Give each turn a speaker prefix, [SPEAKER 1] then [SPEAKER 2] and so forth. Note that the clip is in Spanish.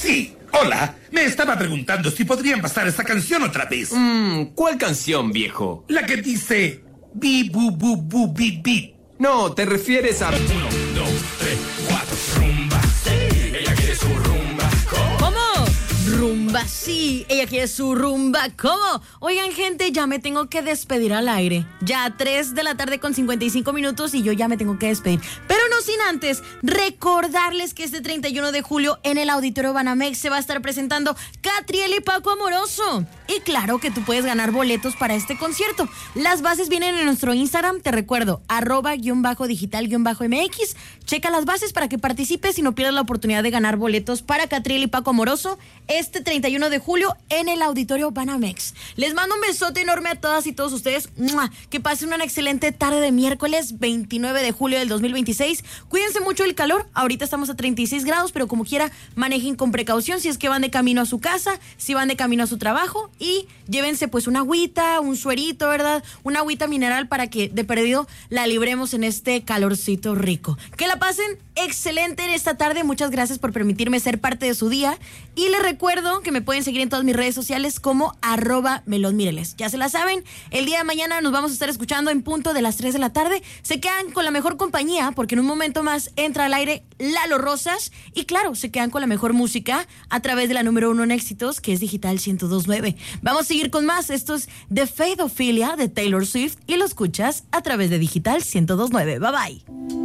[SPEAKER 1] Sí, hola. Me estaba preguntando si podrían pasar esta canción otra vez.
[SPEAKER 2] ¿Cuál canción, viejo?
[SPEAKER 1] La que dice... Bi, bu, bu, bu, bi, bi.
[SPEAKER 2] No, te refieres a...
[SPEAKER 3] 1, 2, 3, 4, rumba. Sí, ella quiere su rumba.
[SPEAKER 4] ¿Cómo? Rumba, sí. Ella quiere su rumba. ¿Cómo? Oigan, gente, ya me tengo que despedir al aire. Ya 3 de la tarde con 55 minutos y yo ya me tengo que despedir. Pero no sin antes recordarles que este 31 de julio en el Auditorio Banamex se va a estar presentando Catriel y Paco Amoroso. Y claro que tú puedes ganar boletos para este concierto. Las bases vienen en nuestro Instagram, te recuerdo, @digital_mx. Checa las bases para que participes y no pierdas la oportunidad de ganar boletos para Catriel y Paco Amoroso este 31 de julio en el Auditorio Banamex. Les mando un besote enorme a todas y todos ustedes. ¡Mua! Que pasen una excelente tarde de miércoles 29 de julio del 2026. Cuídense mucho del calor. Ahorita estamos a 36 grados, pero como quiera, manejen con precaución si es que van de camino a su casa, si van de camino a su trabajo, y llévense pues una agüita, un suerito, ¿verdad? Una agüita mineral para que de perdido la libremos en este calorcito rico. Que la pasen excelente en esta tarde. Muchas gracias por permitirme ser parte de su día. Y les recuerdo que me pueden seguir en todas mis redes sociales como @melonmireles. Ya se la saben, el día de mañana nos vamos a estar escuchando en punto de las 3 de la tarde. Se quedan con la mejor compañía porque en un momento más entra al aire Lalo Rosas. Y claro, se quedan con la mejor música a través de la número 1 en éxitos, que es Digital 102.9. Vamos a seguir con más. Esto es The Faith Ophelia de Taylor Swift y lo escuchas a través de Digital 102.9. Bye bye.